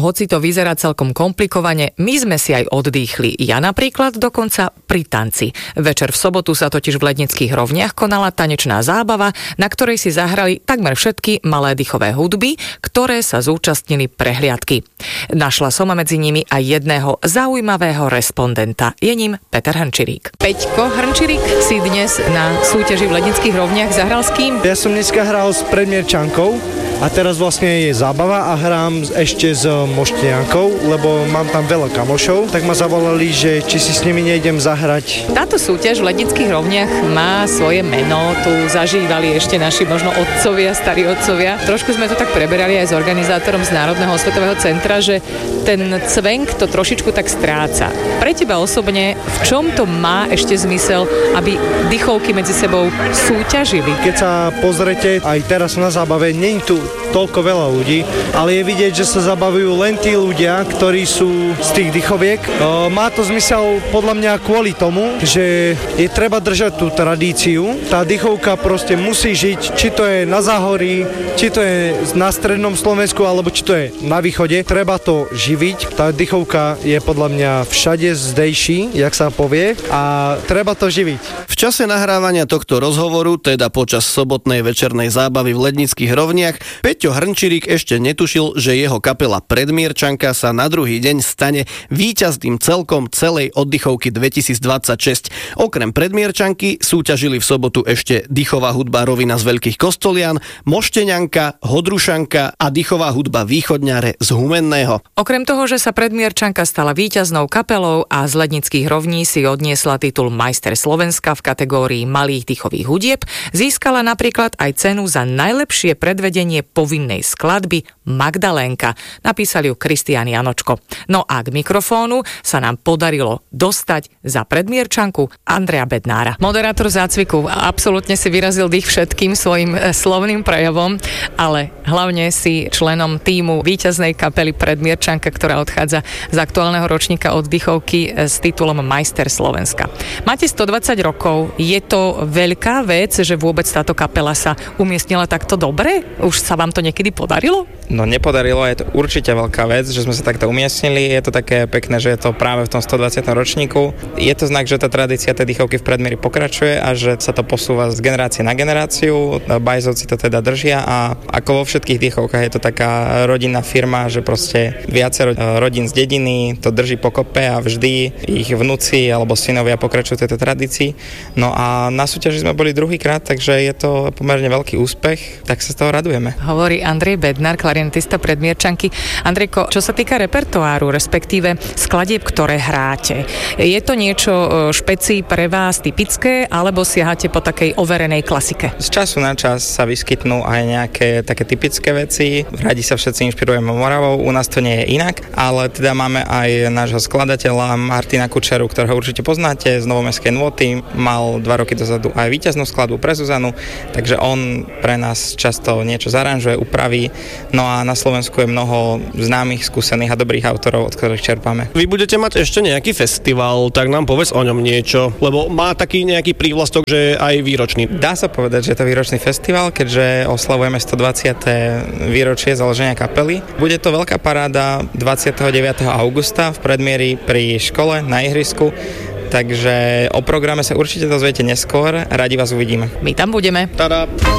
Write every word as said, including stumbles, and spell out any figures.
hoci to vyzerá celkom komplikovane, my sme si aj oddychli. Ja napríklad dokonca pri tanci. Večer v sobotu sa totiž v Lednických rovniach konala tanečná zábava, na ktorej si zahrali takmer všetky malé dýchové hudby, ktoré sa zúčastnili prehliadky. Našla som medzi nimi aj jedného zaujímavého respondenta. Je ním Peter Hrnčirík. Peťko Hrnčirík si dnes na súťaži v Lednických rovniach zahral s kým? Ja som dneska hral s Predmierčankou a teraz vlastne je zábava a hrám ešte s Mošteniankou, lebo mám tam veľa kamošov, tak ma zavolali, že či si s nimi nejdem zahrať. Táto súťaž v Lednických rovniach má svoje meno, tu zažívali ešte naši možno otcovia, starí otcovia. Trošku sme to tak preberali aj s organizátorom z Národného osvetového centra, že ten cvenk to trošičku tak stráca. Pre teba osobne, v čom to má ešte zmysel, aby dychovky medzi sebou súťažili? Keď sa pozrete, aj teraz na zábave, nie je tu toľko veľa ľudí, ale je vidieť, že sa zabavujú len tí ľudia, ktorí sú z tých dychoviek. E, má to zmysel podľa mňa kvôli tomu, že je treba držať tú tradíciu. Tá dychovka proste musí žiť, či to je na Záhorí, či to je na strednom Slovensku, alebo či to je na východe. Treba to živiť. Tá dychovka je podľa mňa všade zdejší, jak sa povie, a treba to živiť. V čase nahrávania tohto rozhovoru, teda počas sobotnej večernej zábavy v Lednických rovniach, Peťo Hrnčirík ešte netušil, že jeho kapela Predmierčanka sa na druhý deň stane víťazným celkom celej oddychovky dvetisícdvadsaťšesť. Okrem Predmierčanky súťažili v sobotu ešte dychová hudba Rovina z Veľkých Kostolian, Moštenianka, Hodrušanka a dychová hudba Východňare z Humenného. Okrem toho, že sa Predmierčanka stala víťaznou kapelou a z Lednických rovní si odniesla titul Majster Slovenska v kategórii malých dychových hudieb, získala napríklad aj cenu za najlepšie predvedenie povinnej skladby Magdalénka. Napísali ju Kristián Janočko. No a k mikrofónu sa nám podarilo dostať za Predmierčanku Andreja Bednára. Moderátor zácviku absolútne si vyrazil dých všetkým svojim slovným prejavom, ale hlavne si členom tímu víťaznej kapely Predmierčanka, ktorá odchádza z aktuálneho ročníka oddychovky s titulom Majster Slovenska. Máte stodvadsať rokov. Je to veľká vec, že vôbec táto kapela sa umiestnila takto dobre? Už sa vám to niekedy podarilo? No nepodarilo, je to určite veľká vec, že sme sa takto umiestnili. Je to také pekné, že je to práve v tom stodvadsiatom ročníku. Je to znak, že tá tradícia tej dychovky v Predmieri pokračuje a že sa to posúva z generácie na generáciu. Bajzovci to teda držia a ako vo všetkých dychovkách je to taká rodinná firma, že proste viacero rodín z dediny to drží pokope a vždy ich vnúci alebo synovia pokračujú tejto tradícii. No a na súťaži sme boli druhýkrát, takže je to pomerne veľký úspech, tak sa z toho radujeme. Hovorí Andrej Bednár, klarinetista Predmierčanky. Andrejko, čo sa týka repertoáru, respektíve skladieb, ktoré hráte, je to niečo špecií pre vás typické, alebo siahate po takej overenej klasike? Z času na čas sa vyskytnú aj nejaké také typické veci. Radi sa všetci inšpirujeme Moravou, u nás to nie je inak, ale teda máme aj nášho skladateľa Martina Kučeru, ktorého určite poznáte z Novomestskej nôty. Mal dva roky dozadu aj víťaznú skladbu pre Zuzanu, takže on pre nás často niečo zaranžuje, upraví. No a na Slovensku je mnoho známych, skúsených a dobrých autorov, od ktorých čerpáme. Vy budete mať ešte nejaký festival, tak nám povedz o ňom niečo, lebo má taký nejaký prívlastok, že je aj výročný. Dá sa povedať, že je to výročný festival, keďže oslavujeme stodvadsiate výročie založenia kapely. Bude to veľká paráda dvadsiateho deviateho augusta v Predmieri pri škole na ihrisku. Takže o programe sa určite dozviete neskôr, radi vás uvidíme. My tam budeme. Tada.